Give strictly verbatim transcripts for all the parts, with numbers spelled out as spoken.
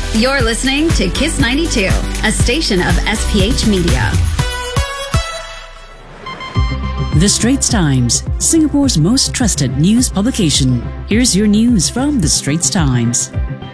You're listening to Kiss ninety-two, a station of S P H Media. The Straits Times, Singapore's most trusted news publication. Here's your news from The Straits Times.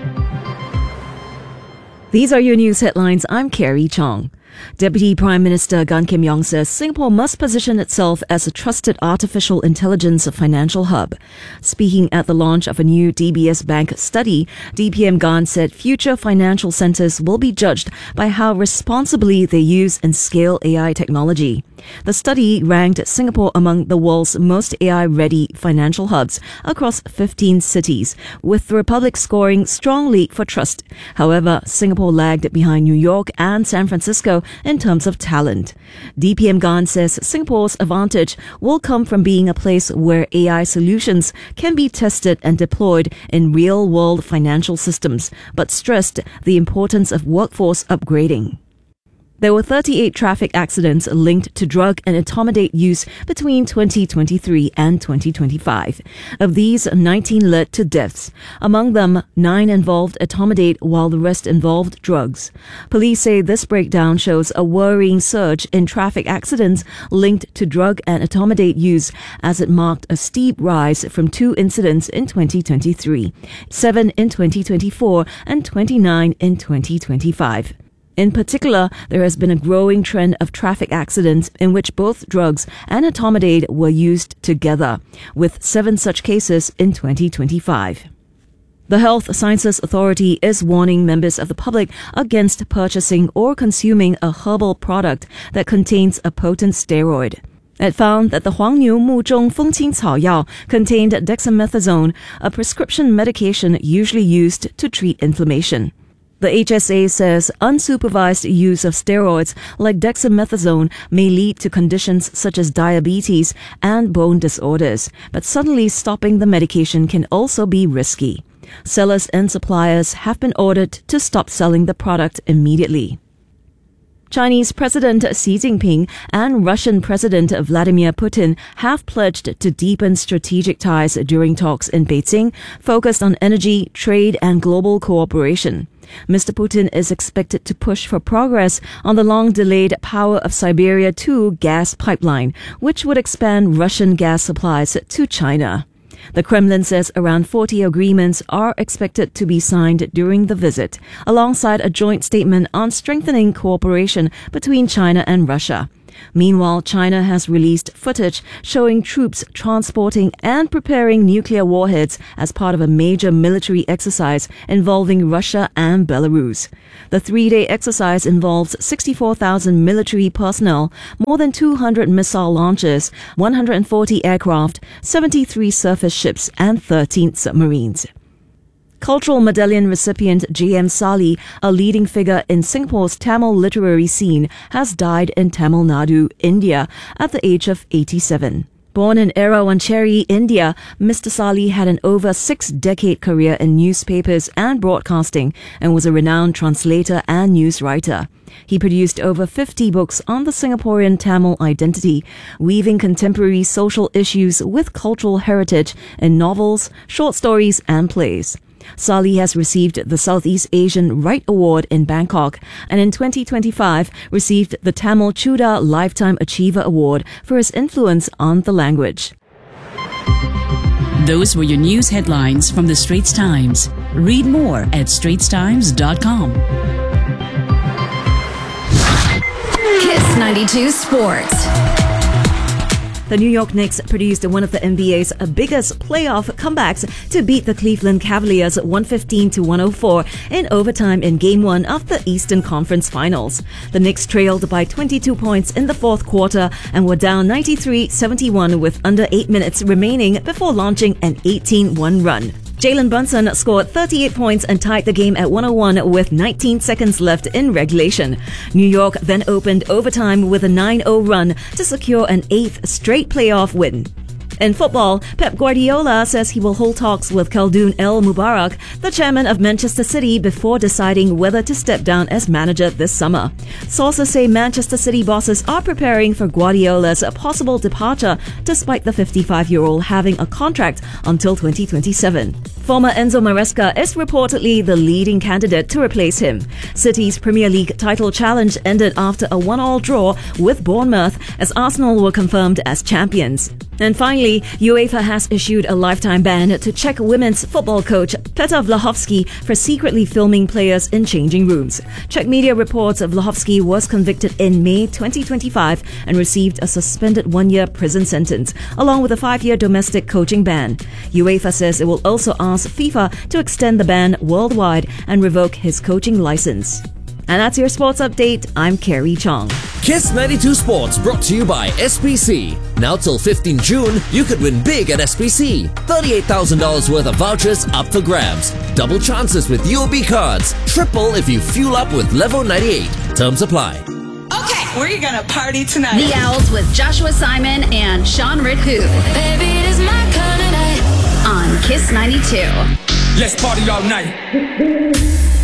These are your news headlines. I'm Carrie Chong. Deputy Prime Minister Gan Kim Yong says Singapore must position itself as a trusted artificial intelligence financial hub. Speaking at the launch of a new D B S Bank study, D P M Gan said future financial centres will be judged by how responsibly they use and scale A I technology. The study ranked Singapore among the world's most A I-ready financial hubs across fifteen cities, with the Republic scoring strongly for trust. However, Singapore lagged behind New York and San Francisco in terms of talent. D P M Gan says Singapore's advantage will come from being a place where A I solutions can be tested and deployed in real-world financial systems, but stressed the importance of workforce upgrading. There were thirty-eight traffic accidents linked to drug and etomidate use between twenty twenty-three and twenty twenty-five. Of these, nineteen led to deaths. Among them, nine involved etomidate while the rest involved drugs. Police say this breakdown shows a worrying surge in traffic accidents linked to drug and etomidate use, as it marked a steep rise from two incidents in twenty twenty-three, seven in twenty twenty-four, and twenty-nine in twenty twenty-five. In particular, there has been a growing trend of traffic accidents in which both drugs and etomidate were used together, with seven such cases in twenty twenty-five. The Health Sciences Authority is warning members of the public against purchasing or consuming a herbal product that contains a potent steroid. It found that the Huangniu Muzhong Fengqing Cao Yao contained dexamethasone, a prescription medication usually used to treat inflammation. The H S A says unsupervised use of steroids like dexamethasone may lead to conditions such as diabetes and bone disorders, but suddenly stopping the medication can also be risky. Sellers and suppliers have been ordered to stop selling the product immediately. Chinese President Xi Jinping and Russian President Vladimir Putin have pledged to deepen strategic ties during talks in Beijing, focused on energy, trade, and global cooperation. Mister Putin is expected to push for progress on the long-delayed Power of Siberia two gas pipeline, which would expand Russian gas supplies to China. The Kremlin says around forty agreements are expected to be signed during the visit, alongside a joint statement on strengthening cooperation between China and Russia. Meanwhile, China has released footage showing troops transporting and preparing nuclear warheads as part of a major military exercise involving Russia and Belarus. The three-day exercise involves sixty-four thousand military personnel, more than two hundred missile launchers, one hundred forty aircraft, seventy-three surface ships, and thirteen submarines. Cultural Medallion recipient J M Sali, a leading figure in Singapore's Tamil literary scene, has died in Tamil Nadu, India, at the age of eighty-seven. Born in Erawancheri, India, Mister Sali had an over six-decade career in newspapers and broadcasting and was a renowned translator and news writer. He produced over fifty books on the Singaporean Tamil identity, weaving contemporary social issues with cultural heritage in novels, short stories, and plays. Sali has received the Southeast Asian Right Award in Bangkok and in twenty twenty-five received the Tamil Chuda Lifetime Achiever Award for his influence on the language. Those were your news headlines from The Straits Times. Read more at straits times dot com. Kiss ninety-two Sports. The New York Knicks produced one of the N B A's biggest playoff comebacks to beat the Cleveland Cavaliers one fifteen to one oh four in overtime in Game one of the Eastern Conference Finals. The Knicks trailed by twenty-two points in the fourth quarter and were down ninety-three seventy-one with under eight minutes remaining before launching an eighteen one run. Jalen Brunson scored thirty-eight points and tied the game at one oh one with nineteen seconds left in regulation. New York then opened overtime with a nine oh run to secure an eighth straight playoff win. In football, Pep Guardiola says he will hold talks with Khaldoon El Mubarak, the chairman of Manchester City, before deciding whether to step down as manager this summer. Sources say Manchester City bosses are preparing for Guardiola's possible departure, despite the fifty-five-year-old having a contract until twenty twenty-seven. Former Enzo Maresca is reportedly the leading candidate to replace him. City's Premier League title challenge ended after a one-all draw with Bournemouth, as Arsenal were confirmed as champions. And finally, UEFA has issued a lifetime ban to Czech women's football coach Petr Vlahovsky for secretly filming players in changing rooms. Czech media reports Vlahovsky was convicted in May twenty twenty-five and received a suspended one-year prison sentence, along with a five-year domestic coaching ban. UEFA says it will also ask FIFA to extend the ban worldwide and revoke his coaching license. And that's your sports update. I'm Carrie Chong. Kiss ninety-two Sports brought to you by S P C. Now till fifteenth June, you could win big at S P C. thirty-eight thousand dollars worth of vouchers up for grabs. Double chances with U O B cards. Triple if you fuel up with Level ninety-eight. Terms apply. Okay, we're gonna party tonight. The Owls with Joshua Simon and Sean Riku Baby, it is my kind of night. on Kiss ninety-two. Let's party all night.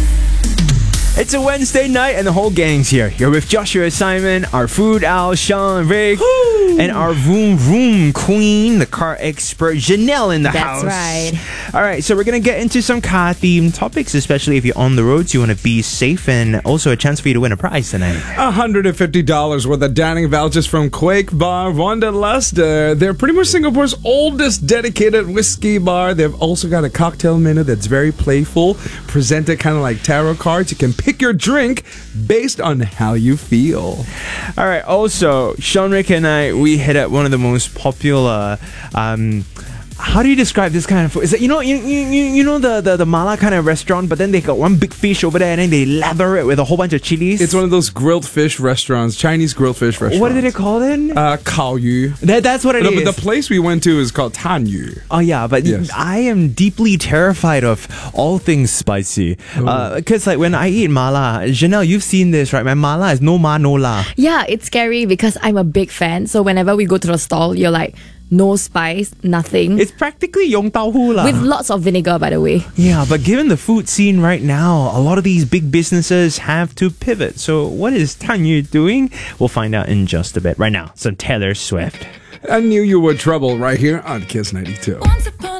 It's a Wednesday night and the whole gang's here. You're with Joshua Simon, our food owl Sean Rick, and our vroom vroom queen, the car expert Janelle in the That's house. right. All right, so we're gonna get into some car themed topics, especially if you're on the roads, you want to be safe, and also a chance for you to win a prize tonight. one hundred fifty dollars worth of dining vouchers from Quake Bar Wanderlust. Uh, they're pretty much Singapore's oldest dedicated whiskey bar. They've also got a cocktail menu that's very playful, presented kind of like tarot cards. You can pick your drink based on how you feel. All right, also, Sean Rick and I, we hit at one of the most popular um how do you describe this kind of food? Is it, you know, you, you, you know the, the, the mala kind of restaurant, but then they got one big fish over there and then they lather it with a whole bunch of chilies? It's one of those grilled fish restaurants, Chinese grilled fish restaurants. What did it call it? Uh, Kao Yu. That, that's what it No, is. but the place we went to is called Tan Yu. Oh yeah, but Yes. I am deeply terrified of all things spicy. Because like when I eat mala, Janelle, you've seen this, right? My mala is no ma, no la. Yeah, it's scary because I'm a big fan. So whenever we go to the stall, you're like, no spice, nothing. It's practically yong tau hu la. With lots of vinegar, by the way. Yeah, but given the food scene right now, a lot of these big businesses have to pivot. So what is Tan Yu doing? We'll find out in just a bit. Right now, some Taylor Swift. I knew you were trouble right here on Kiss ninety-two. Once upon